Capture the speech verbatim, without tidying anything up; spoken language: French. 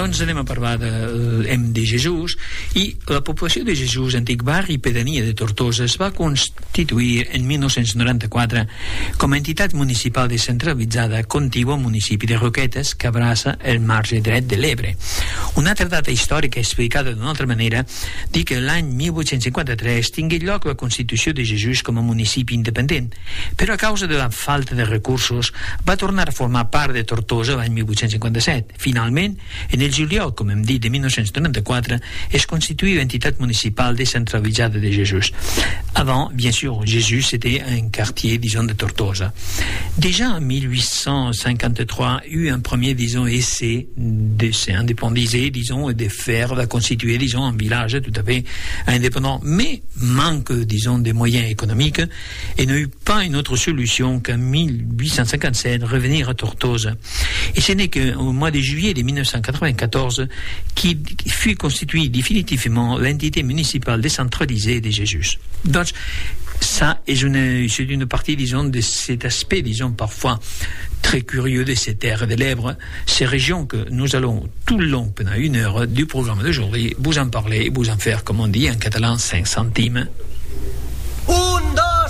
Doncs anem a parlar de, de Jesús, i la població de Jesús, antic barri i pedania de Tortosa, es va constituir en mil nou-cents noranta-quatre com a entitat municipal descentralitzada contigua al municipi de Roquetes, que abraça el marge dret de l'Ebre. Una altra data històrica explicada d'una altra manera diu que l'any mil vuit-cents cinquanta-tres tingué lloc la constitució de Jesús com a municipi independent, però a causa de la falta de recursos va tornar a formar part de Tortosa l'any mil vuit-cents cinquanta-set. Finalment, en el juliol, com hem dit, de mil nou-cents noranta-quatre, es constituït l'entitat municipal descentralitzada de Jesús. Avant, bien sûr, Jesús c'était un quartier, disons, de Tortosa. Déjà en mille huit cent cinquante-trois, il y a eu un premier, disons, essai de s'indépendiser, disons, et de faire, de constituer, disons, un village tout à fait indépendant, mais manque, disons, des moyens économiques, et n'a eu pas une autre solution qu'en mille huit cent cinquante-sept, revenir à Tortosa. Et ce n'est qu'au mois de juillet de mille neuf cent quatre-vingt-quatorze qui fut constituée définitivement l'entité municipale décentralisée de Jesús. Donc, ça est une, c'est une partie, disons, de cet aspect, disons, parfois très curieux de ces terres de l'Ebre, ces régions que nous allons tout le long, pendant une heure du programme d'aujourd'hui, vous en parler, vous en faire, comme on dit en catalan, cinq centimes